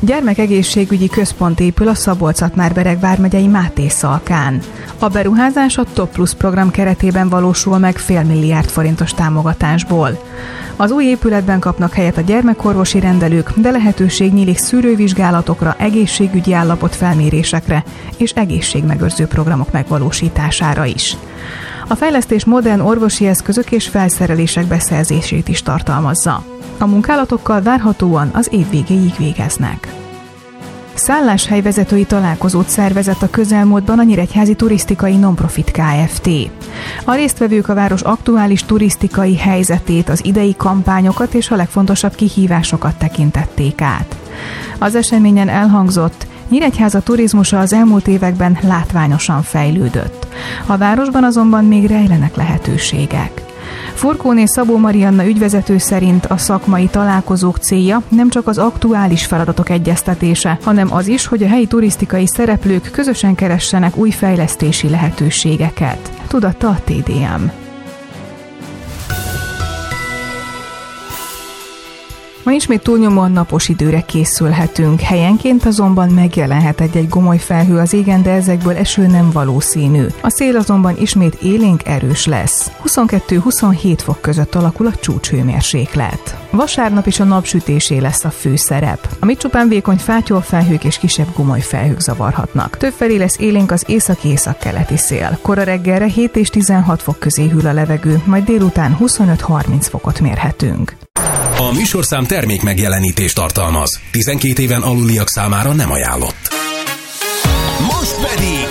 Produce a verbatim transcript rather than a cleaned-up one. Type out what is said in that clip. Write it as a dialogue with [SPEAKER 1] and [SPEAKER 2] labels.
[SPEAKER 1] Gyermekegészségügyi központ épül a Szabolcs-Szatmár-Bereg vármegyei Mátészalkán. A beruházás a Top Plus program keretében valósul meg fél milliárd forintos támogatásból. Az új épületben kapnak helyet a gyermekorvosi rendelők, de lehetőség nyílik szűrővizsgálatokra, egészségügyi állapot felmérésekre és egészségmegőrző programok megvalósítására is. A fejlesztés modern orvosi eszközök és felszerelések beszerzését is tartalmazza. A munkálatokkal várhatóan az év végéig végeznek. Szálláshelyvezetői találkozót szervezett a közelmúltban a Nyíregyházi Turisztikai Nonprofit Kft. A résztvevők a város aktuális turisztikai helyzetét, az idei kampányokat és a legfontosabb kihívásokat tekintették át. Az eseményen elhangzott, Nyíregyháza turizmusa az elmúlt években látványosan fejlődött. A városban azonban még rejlenek lehetőségek. Furkóné Szabó Marianna ügyvezető szerint a szakmai találkozók célja nem csak az aktuális feladatok egyeztetése, hanem az is, hogy a helyi turisztikai szereplők közösen keressenek új fejlesztési lehetőségeket. Tudatta a té dé em. Ma ismét túlnyomóan napos időre készülhetünk, helyenként azonban megjelenhet egy-egy gomoly felhő az égen, de ezekből eső nem valószínű. A szél azonban ismét élénk erős lesz. huszonkettő-huszonhét fok között alakul a csúcshőmérséklet. Vasárnap is a napsütésé lesz a főszerep. Amit csupán vékony fátyolfelhők és kisebb gomoly felhők zavarhatnak. Többfelé lesz élénk az észak-északkeleti szél. Kora reggelre hét és tizenhat fok közé hűl a levegő, majd délután huszonöt-harminc fokot mérhetünk.
[SPEAKER 2] A műsorszám termék megjelenítést tartalmaz. tizenkét éven aluliak számára nem ajánlott. Most pedig